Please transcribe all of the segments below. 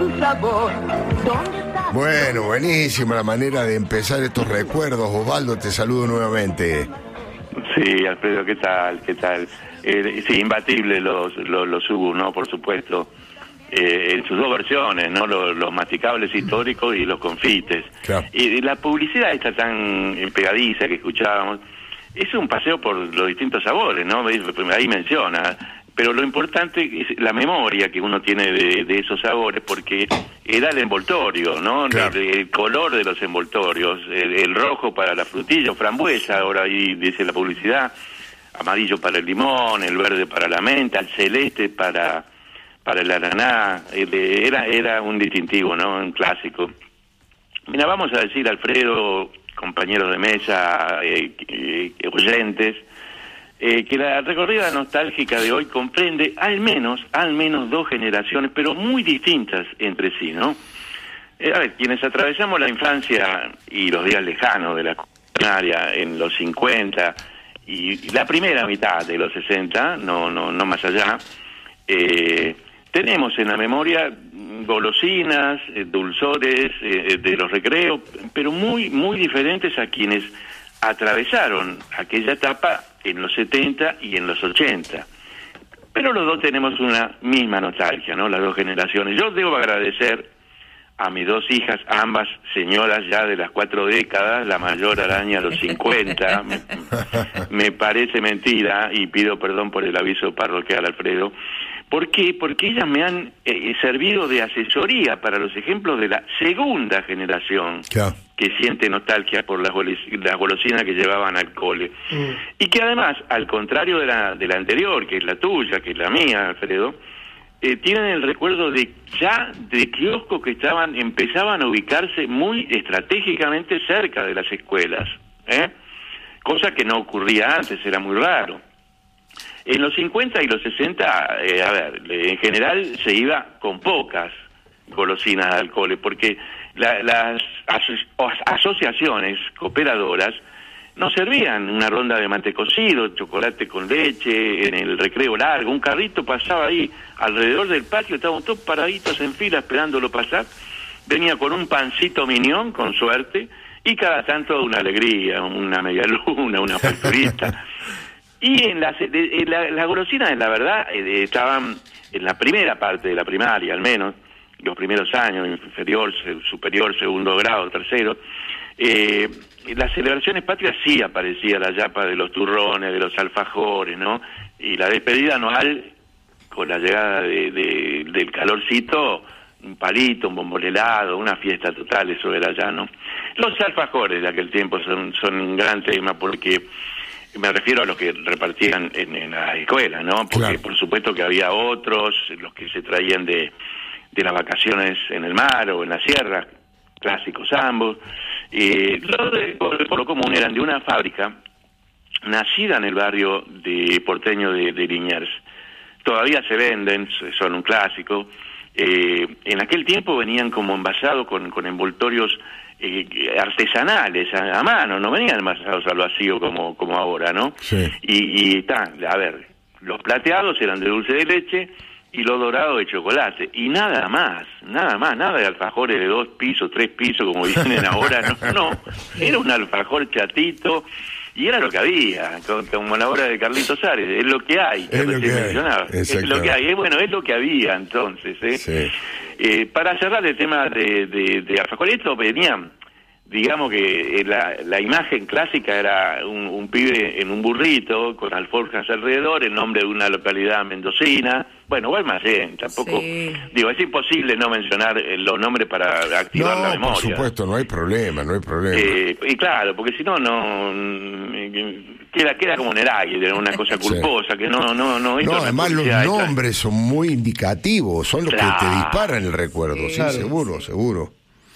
tu sabor. ¿Dónde estás? Bueno, buenísima la manera de empezar estos recuerdos. Osvaldo, te saludo nuevamente. Sí, Alfredo, ¿qué tal? ¿Qué tal? Sí, imbatible los Ubu, ¿no? Por supuesto. En sus dos versiones, ¿no? Los masticables históricos y los confites. Claro. Y la publicidad esta tan pegadiza que escuchábamos, es un paseo por los distintos sabores, ¿no? Ahí menciona. Pero lo importante es la memoria que uno tiene de esos sabores, porque era el envoltorio, ¿no? Claro. El color de los envoltorios, el rojo para la frutilla, frambuesa, ahora ahí dice la publicidad, amarillo para el limón, el verde para la menta, el celeste para el ananá. Era un distintivo, ¿no? Un clásico. Mira, vamos a decir, Alfredo, compañeros de mesa, oyentes, que la recorrida nostálgica de hoy comprende al menos dos generaciones, pero muy distintas entre sí, ¿no? A ver, quienes atravesamos la infancia y los días lejanos de la secundaria en los 50 y la primera mitad de los 60, no más allá, tenemos en la memoria golosinas, dulzores de los recreos, pero muy diferentes a quienes atravesaron aquella etapa en los 70 y en los 80. Pero los dos tenemos una misma nostalgia, ¿no? Las dos generaciones. Yo debo agradecer a mis dos hijas, ambas señoras ya de las 4 décadas, la mayor araña a los 50. Me parece mentira, y pido perdón por el aviso parroquial, Alfredo. ¿Por qué? Porque ellas me han servido de asesoría para los ejemplos de la segunda generación, Claro. que siente nostalgia por las golosinas que llevaban al cole. Y que además, al contrario de la anterior, que es la tuya, que es la mía, Alfredo, tienen el recuerdo de kioscos que empezaban a ubicarse muy estratégicamente cerca de las escuelas, cosa que no ocurría antes, era muy raro. En los 50 y los 60, en general se iba con pocas golosinas al cole, porque las asociaciones cooperadoras nos servían una ronda de mate cocido, chocolate con leche, en el recreo largo, un carrito pasaba ahí alrededor del patio, estábamos todos paraditos en fila esperándolo pasar, venía con un pancito minión, con suerte, y cada tanto una alegría, una media luna, una facturita. Y en las golosinas, la verdad, estaban en la primera parte de la primaria, al menos, los primeros años, inferior, superior, segundo grado, tercero. Las celebraciones patrias sí aparecía la yapa de los turrones, de los alfajores, ¿no? Y la despedida anual, con la llegada del calorcito, un palito, un bombón helado, una fiesta total, eso era ya, ¿no? Los alfajores de aquel tiempo son un gran tema, porque me refiero a los que repartían en la escuela, ¿no? Porque Claro. Por supuesto que había otros, los que se traían de las vacaciones en el mar o en la sierra, clásicos ambos. Por lo común eran de una fábrica nacida en el barrio porteño de Liniers. Todavía se venden, son un clásico. En aquel tiempo venían como envasados con envoltorios artesanales a mano, no venían envasados al vacío como ahora, ¿no? Sí. A ver, los plateados eran de dulce de leche y los dorados de chocolate, y nada más, nada de alfajores de 2 pisos, 3 pisos, como dicen ahora, no, era un alfajor chatito, y era lo que había, como la obra de Carlitos Ares, es lo que hay, Es lo que hay, mencionaba, es lo que hay, es lo que había entonces, Sí. Para cerrar el tema de alfajores, esto venían, digamos que la imagen clásica era un pibe en un burrito con alforjas alrededor, el nombre de una localidad mendocina, bueno, o Almacén, tampoco, Sí. Digo, es imposible no mencionar los nombres para activar la memoria. Por supuesto, no hay problema. Y claro, porque si no, queda como en el aire, una cosa culposa, que no. No, además los nombres son muy indicativos, son los que te disparan el recuerdo, sí, Claro. seguro.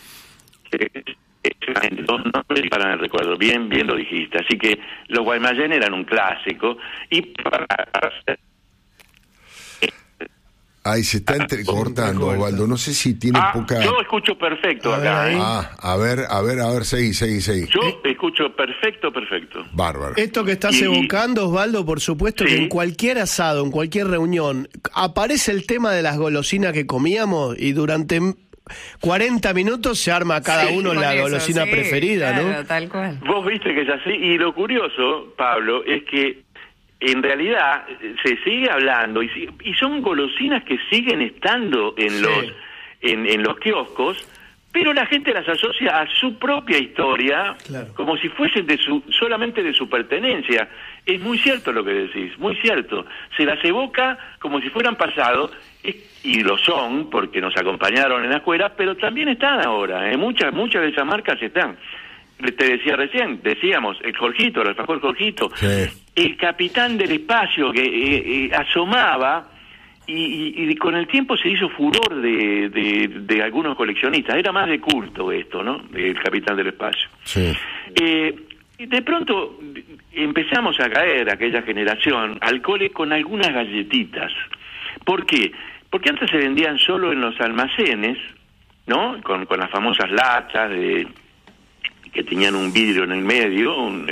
Los nombres para el recuerdo, bien lo dijiste. Así que los Guaymallén eran un clásico, y Ahí se está entrecortando, Osvaldo. No sé si tiene poca... Yo escucho perfecto acá. A ver, seguí. Yo escucho perfecto. Bárbaro. Esto que estás evocando, Osvaldo, por supuesto que en cualquier asado, en cualquier reunión, aparece el tema de las golosinas que comíamos y durante 40 minutos se arma cada uno la golosina preferida, claro, ¿no? Tal cual. Vos viste que es así. Y lo curioso, Pablo, es que en realidad se sigue hablando y son golosinas que siguen estando en los kioscos, pero la gente las asocia a su propia historia, como si fuesen solamente de su pertenencia. Es muy cierto lo que decís, muy cierto. Se las evoca como si fueran pasado, y lo son porque nos acompañaron en la escuela, pero también están ahora. Muchas de esas marcas están. Te decíamos, el Jorgito, el alfajor Jorgito, el Capitán del Espacio que asomaba y con el tiempo se hizo furor de algunos coleccionistas. Era más de culto esto, ¿no? El Capitán del Espacio. Y de pronto empezamos a caer, aquella generación, al cole con algunas galletitas. ¿Por qué? Porque antes se vendían solo en los almacenes, ¿no? Con las famosas latas que tenían un vidrio en el medio,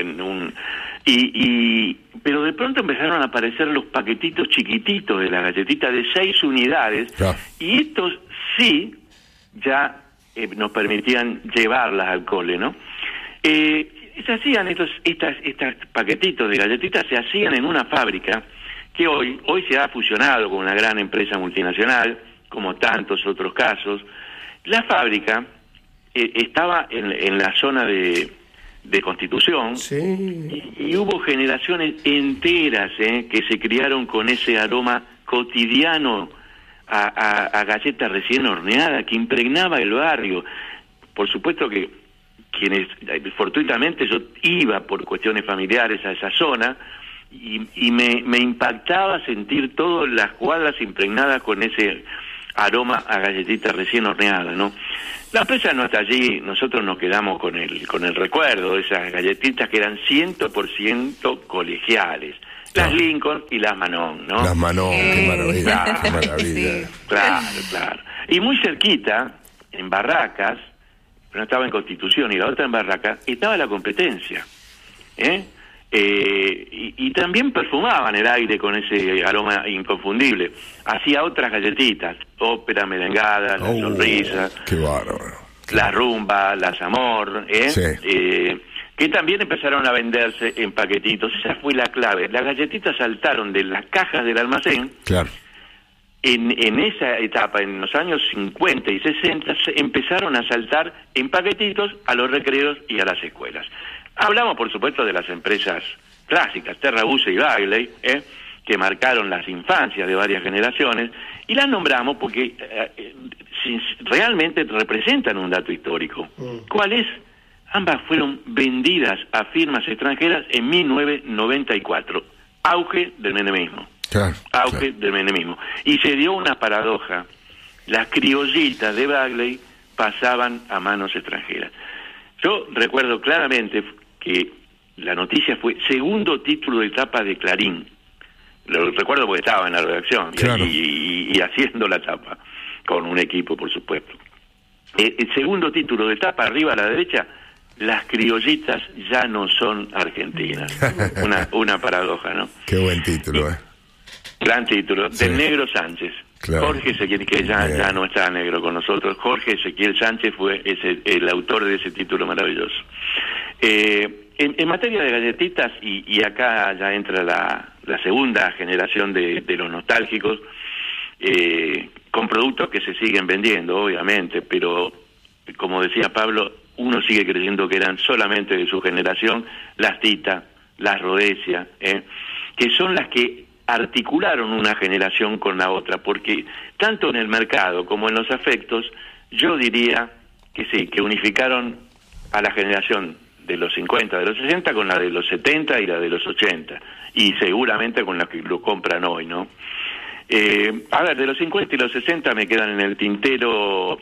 pero de pronto empezaron a aparecer los paquetitos chiquititos de la galletita de 6 unidades, y estos sí ya nos permitían llevarlas al cole, ¿no? Se hacían estos paquetitos de galletitas, se hacían en una fábrica que hoy se ha fusionado con una gran empresa multinacional, como tantos otros casos. La fábrica estaba en la zona de Constitución, y hubo generaciones enteras que se criaron con ese aroma cotidiano a galleta recién horneada que impregnaba el barrio. Por supuesto que fortuitamente yo iba por cuestiones familiares a esa zona y me impactaba sentir todas las cuadras impregnadas con ese aroma a galletita recién horneada, ¿no? La empresa no está allí, nosotros nos quedamos con el recuerdo de esas galletitas que eran 100% colegiales. Las Lincoln y las Manon, ¿no? Las Manon, qué maravilla, qué maravilla. Claro. Y muy cerquita, en Barracas, pero no estaba en Constitución y la otra en Barracas, estaba la competencia, y también perfumaban el aire con ese aroma inconfundible. Hacía otras galletitas, Ópera, Merengada, La Sonrisa, qué bárbaro, La Rumba, Las Amor, que también empezaron a venderse en paquetitos. Esa fue la clave. Las galletitas saltaron de las cajas del almacén. En esa etapa, en los años 50 y 60, empezaron a saltar en paquetitos a los recreos y a las escuelas. Hablamos, por supuesto, de las empresas clásicas, Terrabuzzi y Bagley, que marcaron las infancias de varias generaciones, y las nombramos porque realmente representan un dato histórico. ¿Cuál es? Ambas fueron vendidas a firmas extranjeras en 1994. Auge del menemismo. Del menemismo. Y se dio una paradoja. Las criollitas de Bagley pasaban a manos extranjeras. Yo recuerdo claramente que la noticia fue segundo título de tapa de Clarín. Lo recuerdo porque estaba en la redacción y haciendo la tapa con un equipo, por supuesto. El segundo título de tapa, arriba a la derecha, las criollitas ya no son argentinas. Una paradoja, ¿no? Qué buen título, Gran título, del Negro Sánchez. Jorge Ezequiel, que ya no está negro con nosotros. Jorge Ezequiel Sánchez fue el autor de ese título maravilloso. En materia de galletitas, y acá ya entra la segunda generación de los nostálgicos, con productos que se siguen vendiendo, obviamente, pero como decía Pablo, uno sigue creyendo que eran solamente de su generación, las Tita, las Rhodesia, que son las que articularon una generación con la otra, porque tanto en el mercado como en los afectos, yo diría que sí, que unificaron a la generación de los 50, de los 60 con la de los 70 y la de los 80, y seguramente con la que lo compran hoy, ¿no? A ver, de los 50 y los 60 me quedan en el tintero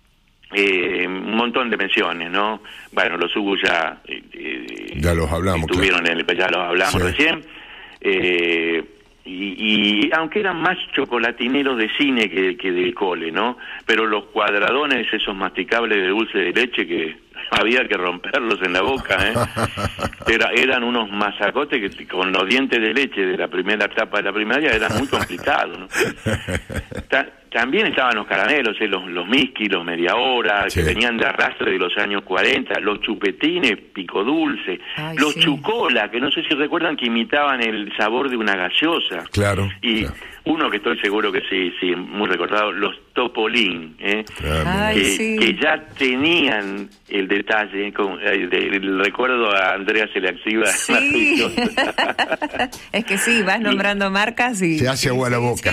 un montón de menciones, ¿no? Bueno, los Hugo ya los hablamos, ya los hablamos recién. y aunque eran más chocolatineros de cine que del cole, ¿no? Pero los cuadradones, esos masticables de dulce de leche que había que romperlos en la boca, eran unos masacotes que con los dientes de leche de la primera etapa de la primaria era muy complicado, ¿no? También estaban los caramelos, los Miski, los media hora, que venían de arrastre de los años 40, los chupetines, pico dulce, los chucola, que no sé si recuerdan que imitaban el sabor de una gaseosa. Claro. Y uno que estoy seguro que sí, muy recordado, los Topolín, que ya tenían el detalle, el recuerdo a Andrea se le activa. Sí. Es que sí, vas nombrando marcas y... Se hace agua a la boca.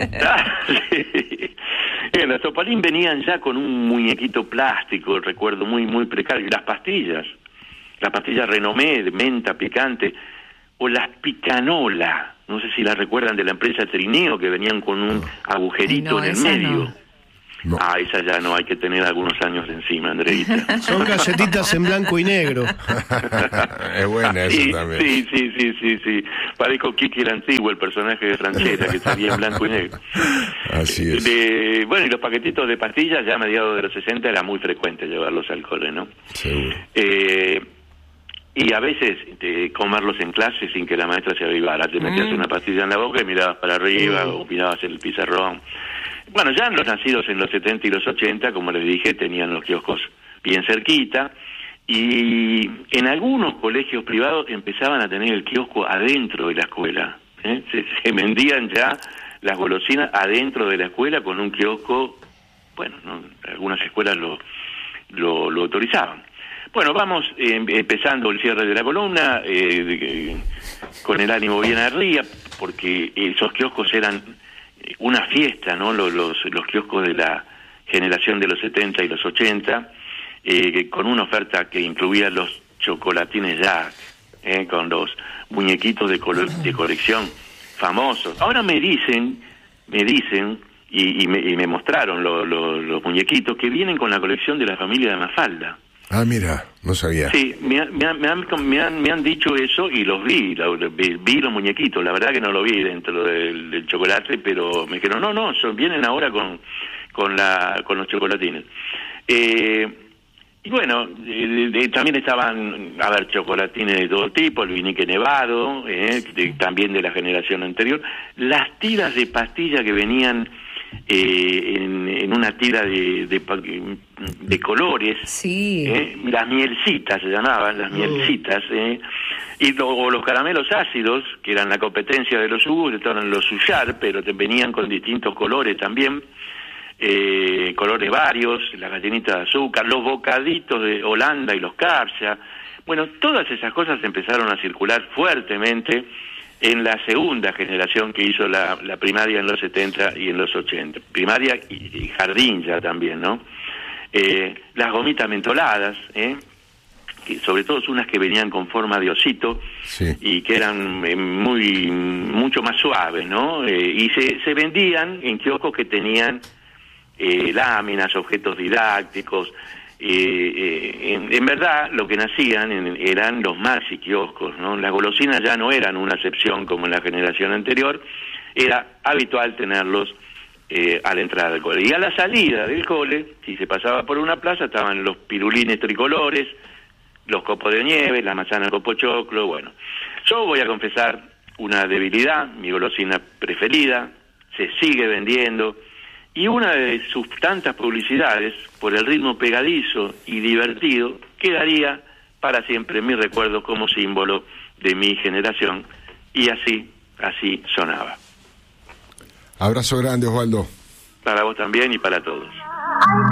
Los Topolín venían ya con un muñequito plástico, recuerdo, muy muy precario. Y las pastillas Renomé, de menta picante, o las Picanola, no sé si las recuerdan, de la empresa Trineo, que venían con un agujerito en el medio. No. Esa ya no, hay que tener algunos años encima, Andreita. Son galletitas en blanco y negro. Es buena eso también. Sí. Parezco Kiki el Antiguo, el personaje de Franchella, que salía en blanco y negro. Así es. Bueno, y los paquetitos de pastillas, ya a mediados de los 60 era muy frecuente llevarlos al cole, ¿no? Seguro. Y a veces comerlos en clase sin que la maestra se avivara. Te metías una pastilla en la boca y mirabas para arriba o mirabas el pizarrón. Bueno, ya los nacidos en los 70 y los 80, como les dije, tenían los kioscos bien cerquita, y en algunos colegios privados empezaban a tener el kiosco adentro de la escuela. Se vendían ya las golosinas adentro de la escuela con un kiosco. Bueno, ¿no? Algunas escuelas lo autorizaban. Bueno, vamos empezando el cierre de la columna con el ánimo bien arriba, porque esos kioscos eran una fiesta, ¿no? Los kioscos de la generación de los 70 y los 80, con una oferta que incluía los chocolatines Jack, con los muñequitos de colección famosos. Ahora me dicen y me mostraron los muñequitos que vienen con la colección de la familia de Mafalda. Ah, mira, no sabía. Sí, me han dicho eso y los vi los muñequitos. La verdad que no lo vi dentro del chocolate, pero me dijeron, no, vienen ahora con los chocolatines. Y bueno, también estaban, chocolatines de todo tipo, el Vinique Nevado, también de la generación anterior. Las tiras de pastilla que venían en una tira de colores, las mielcitas se llamaban, las mielcitas, y los caramelos ácidos, que eran la competencia de los yogures, estaban los Suyar, pero venían con distintos colores también, colores varios, las gallinitas de azúcar, los bocaditos de Holanda y los Capsa. Bueno, todas esas cosas empezaron a circular fuertemente en la segunda generación que hizo la primaria en los 70 y en los 80. Primaria y jardín ya también, ¿no? Las gomitas mentoladas, que sobre todo unas que venían con forma de osito, y que eran mucho más suaves, ¿no? Y se vendían en kioscos que tenían láminas, objetos didácticos. En verdad lo que nacían eran los maxi kioscos, ¿no? Las golosinas ya no eran una excepción como en la generación anterior, era habitual tenerlos a la entrada del cole. Y a la salida del cole, si se pasaba por una plaza, estaban los pirulines tricolores, los copos de nieve, la manzana copo choclo. Bueno, yo voy a confesar una debilidad, mi golosina preferida, se sigue vendiendo, y una de sus tantas publicidades, por el ritmo pegadizo y divertido, quedaría para siempre en mi recuerdo como símbolo de mi generación, y así sonaba. Abrazo grande, Osvaldo. Para vos también y para todos.